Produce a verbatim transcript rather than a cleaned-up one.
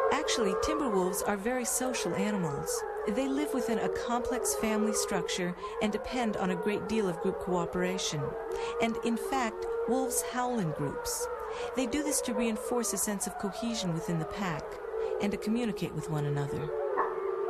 Actually, timber wolves are very social animals. They live within a complex family structure and depend on a great deal of group cooperation. And in fact, wolves howl in groups. They do this to reinforce a sense of cohesion within the pack and to communicate with one another.